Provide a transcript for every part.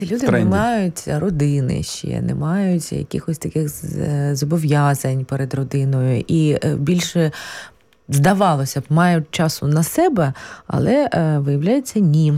Люди не мають родини ще, не мають якихось таких зобов'язань перед родиною. І більше, здавалося б, мають часу на себе, але, виявляється, ні.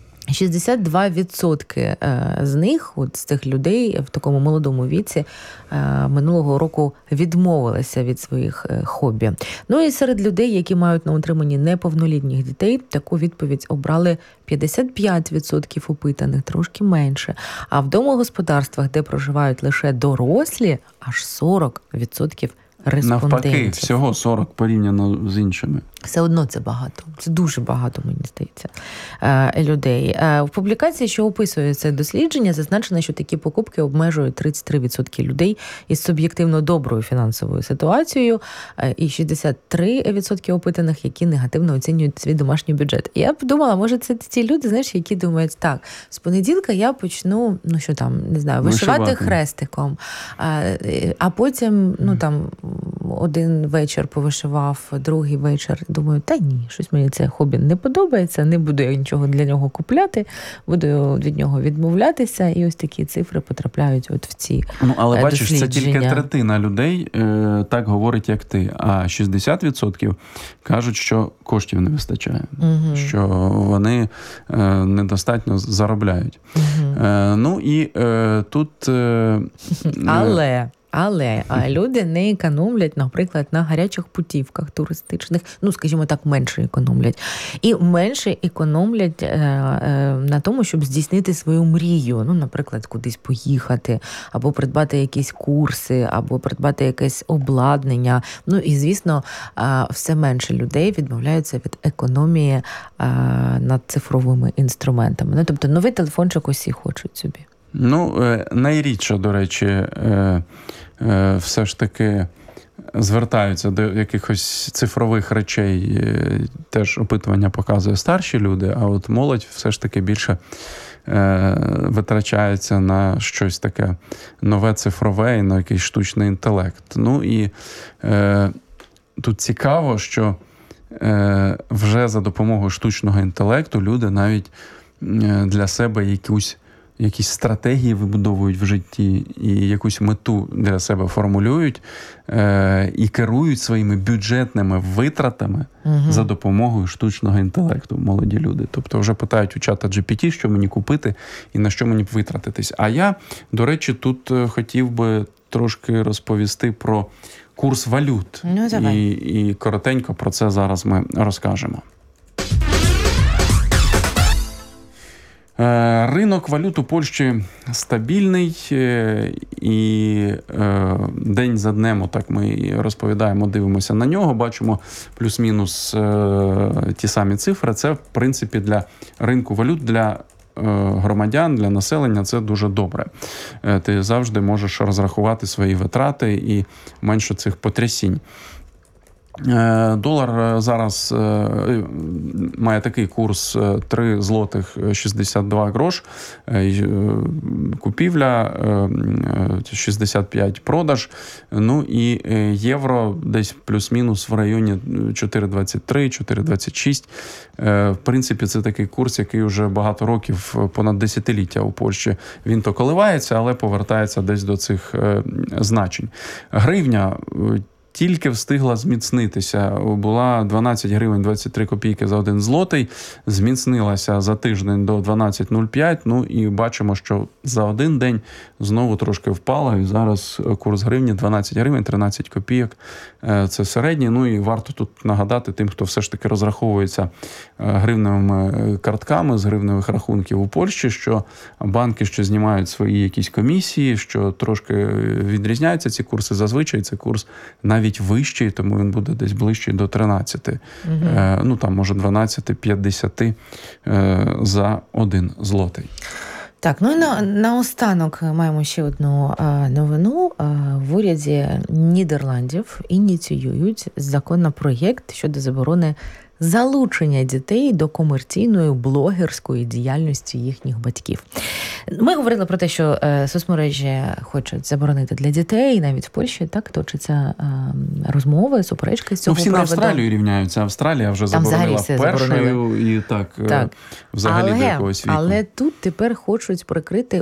62% з них, от з цих людей в такому молодому віці, минулого року відмовилися від своїх хобі. Ну і серед людей, які мають на утриманні неповнолітніх дітей, таку відповідь обрали 55% опитаних, трошки менше. А в домогосподарствах, де проживають лише дорослі, аж 40% респондентів. Навпаки, всього 40 порівняно з іншими. Все одно це багато. Це дуже багато, мені здається, людей. В публікації, що описує це дослідження, зазначено, що такі покупки обмежують 33% людей із суб'єктивно доброю фінансовою ситуацією і 63% опитаних, які негативно оцінюють свій домашній бюджет. І я подумала, може це ті люди, знаєш, які думають, так, з понеділка я почну, вишивати хрестиком, а потім, один вечір повишивав, другий вечір думаю, та ні, щось мені це хобі не подобається, не буду я нічого для нього купляти, буду від нього відмовлятися, і ось такі цифри потрапляють от в ці але бачиш, дослідження. Це тільки третина людей так говорить, як ти, а 60% кажуть, що коштів не вистачає, що вони недостатньо заробляють. Тут... Але люди не економлять, наприклад, на гарячих путівках туристичних, скажімо так, менше економлять. І менше економлять на тому, щоб здійснити свою мрію. Наприклад, кудись поїхати, або придбати якісь курси, або придбати якесь обладнання. І, звісно, все менше людей відмовляються від економії над цифровими інструментами. Тобто новий телефончик усі хочуть собі. Найрідше, до речі, все ж таки звертаються до якихось цифрових речей, теж опитування показує старші люди, а от молодь все ж таки більше витрачається на щось таке нове цифрове і на якийсь штучний інтелект. Тут цікаво, що вже за допомогою штучного інтелекту люди навіть для себе якісь стратегії вибудовують в житті і якусь мету для себе формулюють і керують своїми бюджетними витратами за допомогою штучного інтелекту молоді люди. Тобто вже питають у чата GPT, що мені купити і на що мені витратитись. А я, до речі, тут хотів би трошки розповісти про курс валют. І коротенько про це зараз ми розкажемо. Ринок валют у Польщі стабільний, і день за днем так ми розповідаємо, дивимося на нього, бачимо плюс-мінус ті самі цифри. Це, в принципі, для ринку валют, для громадян, для населення це дуже добре. Ти завжди можеш розрахувати свої витрати і менше цих потрясінь. Долар зараз має такий курс 3 злотих 62 грош, купівля, 65 продаж, і євро десь плюс-мінус в районі 4,23, 4,26. В принципі, це такий курс, який вже багато років, понад десятиліття у Польщі, він то коливається, але повертається десь до цих значень. Гривня тільки встигла зміцнитися. Була 12 гривень 23 копійки за 1 злотий, зміцнилася за тиждень до 12,05, і бачимо, що за один день знову трошки впала, і зараз курс гривні 12 гривень 13 копійок. Це середній, і варто тут нагадати тим, хто все ж таки розраховується гривневими картками з гривневих рахунків у Польщі, що банки ще знімають свої якісь комісії, що трошки відрізняються ці курси. Зазвичай це курс навіть вищий, тому він буде десь ближчий до 13. Там, може, 12,50 за 1 злотий. Так, і наостанок маємо ще одну новину. В уряді Нідерландів ініціюють законопроєкт щодо заборони залучення дітей до комерційної блогерської діяльності їхніх батьків. Ми говорили про те, що соцмережі хочуть заборонити для дітей, навіть в Польщі так точаться розмови, суперечки з цього приводу. Всі на Австралію рівняються. Австралія вже заборонила першою і так взагалі до якогось віку. Але тут тепер хочуть прикрити